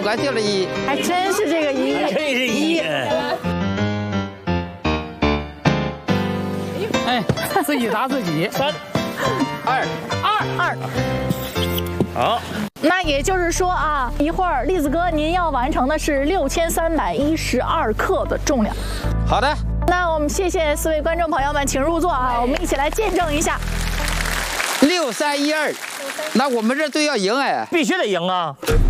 来掉了1， 还真是这个1， 真是1。 哎，自己答自己。 3、2。好。 那也就是说啊，一会儿栗子哥您要完成的是6312克的重量。 好的。 那我们谢谢4位观众朋友们，请入座啊，我们一起来见证一下。 6312，那我们这队要赢哎， 必须得赢啊！